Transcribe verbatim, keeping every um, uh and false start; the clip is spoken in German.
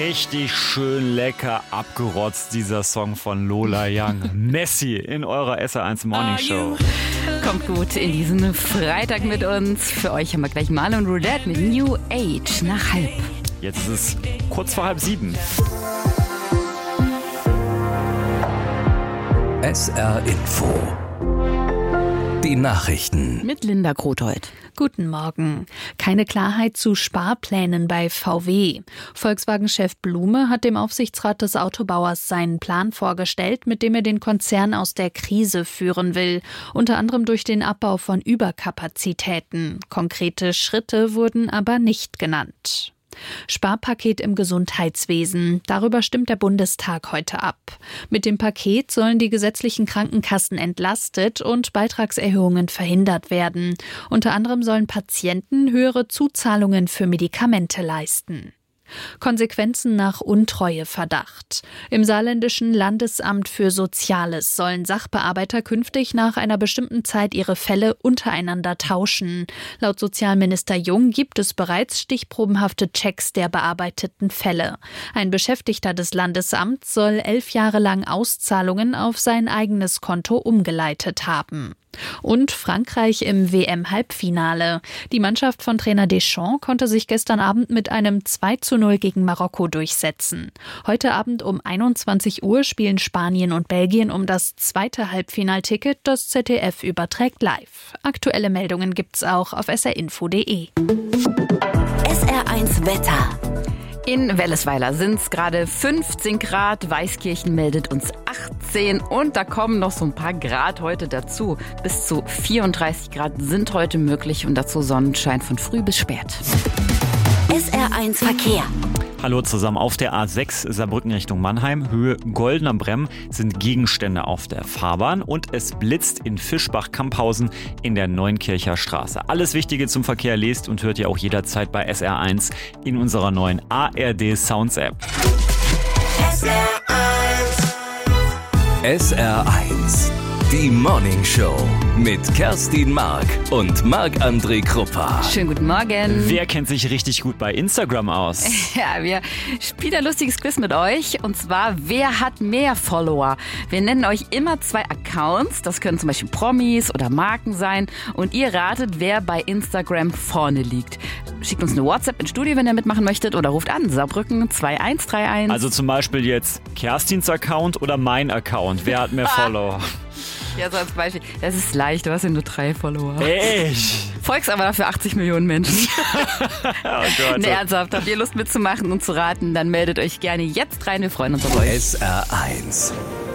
Richtig schön lecker abgerotzt, dieser Song von Lola Young. Messi in eurer S R eins Morning Show. Kommt gut in diesen Freitag mit uns. Für euch haben wir gleich Marlon Roulette mit New Age nach halb. Jetzt ist es kurz vor halb sieben. S R Info. Die Nachrichten. Mit Linda Grothold. Guten Morgen. Keine Klarheit zu Sparplänen bei V W. Volkswagen-Chef Blume hat dem Aufsichtsrat des Autobauers seinen Plan vorgestellt, mit dem er den Konzern aus der Krise führen will. Unter anderem durch den Abbau von Überkapazitäten. Konkrete Schritte wurden aber nicht genannt. Sparpaket im Gesundheitswesen. Darüber stimmt der Bundestag heute ab. Mit dem Paket sollen die gesetzlichen Krankenkassen entlastet und Beitragserhöhungen verhindert werden. Unter anderem sollen Patienten höhere Zuzahlungen für Medikamente leisten. Konsequenzen nach Untreueverdacht. Im saarländischen Landesamt für Soziales sollen Sachbearbeiter künftig nach einer bestimmten Zeit ihre Fälle untereinander tauschen. Laut Sozialminister Jung gibt es bereits stichprobenhafte Checks der bearbeiteten Fälle. Ein Beschäftigter des Landesamts soll elf Jahre lang Auszahlungen auf sein eigenes Konto umgeleitet haben. Und Frankreich im W M-Halbfinale. Die Mannschaft von Trainer Deschamps konnte sich gestern Abend mit einem zwei zu null gegen Marokko durchsetzen. Heute Abend um einundzwanzig Uhr spielen Spanien und Belgien um das zweite Halbfinalticket, das Z D F überträgt live. Aktuelle Meldungen gibt's auch auf s r info punkt d e. S R eins Wetter. In Wellesweiler sind es gerade fünfzehn Grad, Weißkirchen meldet uns achtzehn und da kommen noch so ein paar Grad heute dazu. Bis zu vierunddreißig Grad sind heute möglich und dazu Sonnenschein von früh bis spät. S R eins Verkehr. Hallo zusammen. Auf der A sechs Saarbrücken Richtung Mannheim, Höhe Goldener Bremm, sind Gegenstände auf der Fahrbahn und es blitzt in Fischbach-Kamphausen in der Neunkircher Straße. Alles Wichtige zum Verkehr lest und hört ihr auch jederzeit bei S R eins in unserer neuen A R D Sounds App. S R eins. S R eins. Die Morning Show mit Kerstin Mark und Marc-André Kruppa. Schönen guten Morgen. Wer kennt sich richtig gut bei Instagram aus? Ja, wir spielen ein lustiges Quiz mit euch. Und zwar, wer hat mehr Follower? Wir nennen euch immer zwei Accounts. Das können zum Beispiel Promis oder Marken sein. Und ihr ratet, wer bei Instagram vorne liegt. Schickt uns eine WhatsApp ins Studio, wenn ihr mitmachen möchtet. Oder ruft an, Saarbrücken zwei eins drei eins. Also zum Beispiel jetzt Kerstins Account oder mein Account. Wer hat mehr Follower? Ja, so als Beispiel. Das ist leicht, du hast ja nur drei Follower. Echt? Folgst aber dafür achtzig Millionen Menschen. Oh Gott. Nee, ernsthaft, habt ihr Lust mitzumachen und zu raten, dann meldet euch gerne jetzt rein, wir freuen uns auf euch. S R eins.